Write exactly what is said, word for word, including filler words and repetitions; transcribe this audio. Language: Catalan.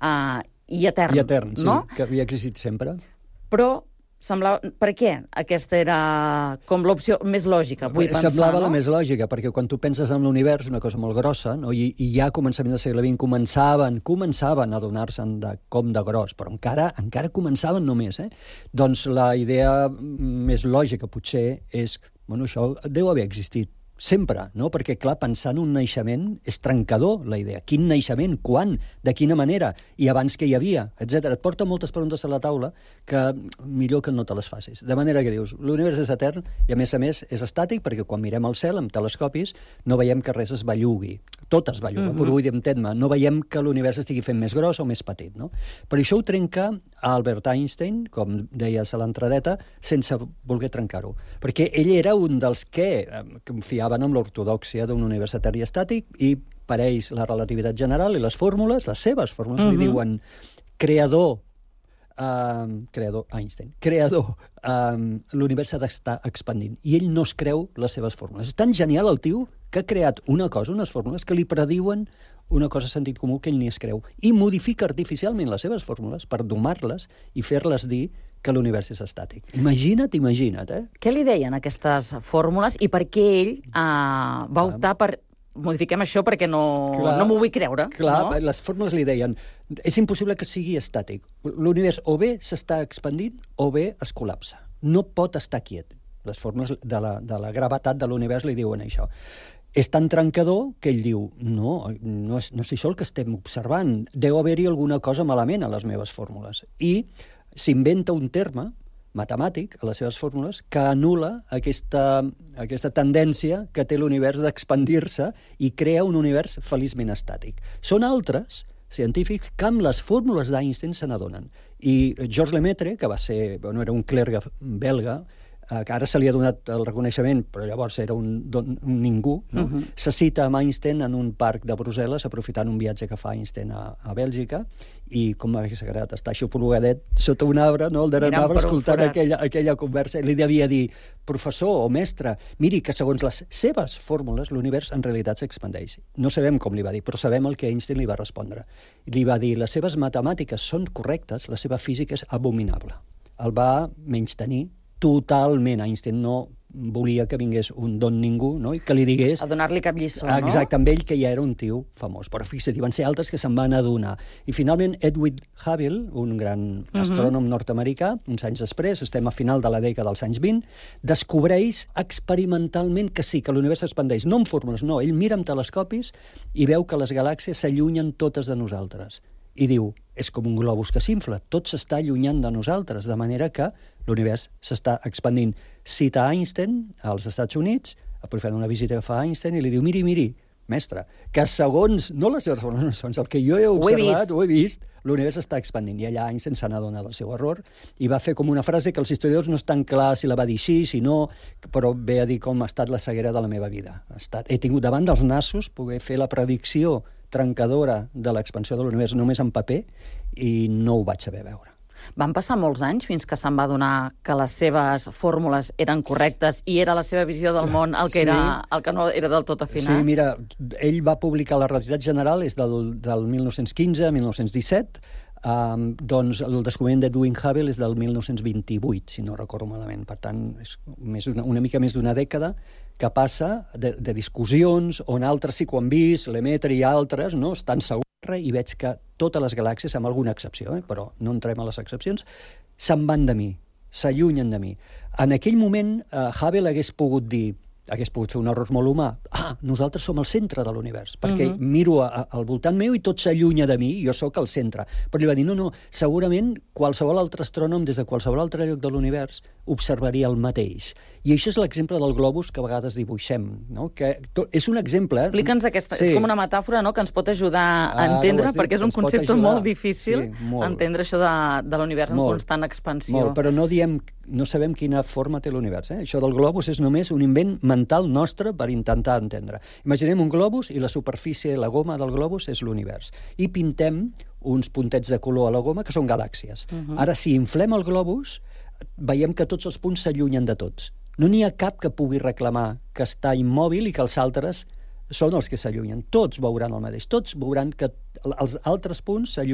uh, i etern. I etern, sí, no? que havia existit sempre. Però semblava... Per què aquesta era com l'opció més lògica, vull pensar, Semblava no? la més lògica, perquè quan tu penses en l'univers, una cosa molt grossa, no? I, i ja a començament del segle vint començaven, començaven a donar-se'n de com de gros, però encara encara començaven només, eh? Doncs la idea més lògica, potser, és... Bueno, això deu haver existit sempre, no? Perquè, clar, pensar en un naixement és trencador, la idea. Quin naixement? Quan? De quina manera? I abans que hi havia? Etcètera. Et porta moltes preguntes a la taula que millor que no te les facis. De manera que dius, l'univers és etern i, a més a més, és estàtic perquè quan mirem al cel amb telescopis no veiem que res es bellugui. Tot es belluga, uh-huh. però vull dir, entén-me, no veiem que l'univers estigui fent més gros o més petit, no? Per això ho trenca Albert Einstein, com deies a l'entradeta, sense voler trencar-ho. Perquè ell era un dels que confiaven amb l'ortodòxia d'un univers etern i estàtic i per ells la relativitat general i les fórmules, les seves fórmules, uh-huh. li diuen creador, um, creador Einstein, creador, um, l'univers s'ha d'estar expandint. I ell no es creu les seves fórmules. És tan genial el tio que ha creat una cosa, unes fórmules, que li prediuen una cosa de sentit comú que ell ni es creu. I modifica artificialment les seves fórmules per domar-les i fer-les dir que l'univers és estàtic. Imagina't, imagina't, eh? Què li deien aquestes fórmules i per què ell uh, va optar per... Modifiquem això perquè no, clar, no m'ho vull creure. Clar, no? Les fórmules li deien és impossible que sigui estàtic. L'univers o bé s'està expandint o bé es col·lapsa. No pot estar quiet. Les fórmules de la, de la gravetat de l'univers li diuen això. És tan trencador que ell diu no, no és, no és això el que estem observant. Deu haver-hi alguna cosa malament a les meves fórmules. I s'inventa un terme matemàtic a les seves fórmules que anul·la aquesta, aquesta tendència que té l'univers d'expandir-se i crea un univers feliçment estàtic. Són altres científics que amb les fórmules d'Einstein se n'adonen. I Georges Lemaitre, que va ser, bueno, era un clergue belga, que ara se li ha donat el reconeixement, però llavors era un, don, un ningú, no? Uh-huh. Se cita amb Einstein en un parc de Brussel·les, aprofitant un viatge que fa Einstein a, a Bèlgica, i com m'hagués agradat estar xupolugadet sota un arbre, no? El darrere un arbre, escoltant aquella, aquella conversa, i li devia dir, professor o mestre, miri que segons les seves fórmules l'univers en realitat s'expandeix. No sabem com li va dir, però sabem el que Einstein li va respondre. Li va dir, les seves matemàtiques són correctes, la seva física és abominable. El va menystenir totalment. Einstein no volia que vingués un don ningú, no? I que li digués... A donar-li cap lliçó, no? Exacte, amb ell, que ja era un tio famós. Però fixa't, van ser altres que se'n van adonar. I finalment Edwin Hubble, un gran astrònom uh-huh. nord-americà, uns anys després, estem a final de la dècada dels anys vint, descobreix experimentalment que sí, que l'univers s'expandeix. No amb fórmules, no. Ell mira amb telescopis i veu que les galàxies s'allunyen totes de nosaltres. I diu, és com un globus que s'infla, tot s'està allunyant de nosaltres, de manera que l'univers s'està expandint. Cita Einstein als Estats Units, aprofitant una visita que fa Einstein, i li diu, miri, miri, mestre, que segons, no les seves formes, segons el que jo he observat, ho he vist, l'univers està expandint. I allà Einstein se n'adona del seu error i va fer com una frase que els historiadors no estan clars si la va dir així, si no, però ve a dir com ha estat la ceguera de la meva vida. Ha estat, he tingut davant dels nassos poder fer la predicció trencadora de l'expansió de l'univers només en paper i no ho vaig saber veure. Van passar molts anys fins que se'n va adonar que les seves fórmules eren correctes i era la seva visió del món el que, sí. era, el que no era del tot afinat? Sí, mira, ell va publicar la relativitat general és del, del mil nou-cents quinze a mil nou-cents disset, um, doncs el descobriment d'Edwin Hubble és del mil nou-cents vint-i-vuit, si no recordo malament. Per tant, és més una, una mica més d'una dècada que passa de, de discussions on altres sí que ho han vist, Lemaitre i altres, no? Estan segurs, i veig que totes les galàxies, amb alguna excepció, eh, però no entrem a les excepcions, se'n van de mi, s'allunyen de mi. En aquell moment, eh, Hubble hagués pogut dir, hagués pogut fer un error molt humà, ah, nosaltres som el centre de l'univers, perquè uh-huh. miro a, a, al voltant meu i tot s'allunya de mi, jo sóc el centre. Però li va dir, no, no, segurament qualsevol altre astrònom des de qualsevol altre lloc de l'univers observaria el mateix. I això és l'exemple del globus que a vegades dibuixem, no? Que to, és un exemple... Explica'ns aquesta, sí. És com una metàfora, no?, que ens pot ajudar a entendre, ah, perquè és un concepte molt difícil, sí, molt. Entendre això de, de l'univers en constant expansió. Molt, però no diem, no sabem quina forma té l'univers, eh? Això del globus és només un invent mental nostre per intentar entendre. Imaginem un globus i la superfície, la goma del globus és l'univers. I pintem uns puntets de color a la goma que són galàxies. Uh-huh. Ara, si inflem el globus, veiem que tots els punts s'allunyen de tots. No n'hi ha cap que pugui reclamar que està immòbil i que els altres són els que s'allunyen. Tots veuran el mateix. Tots veuran que els altres punts s'allunyen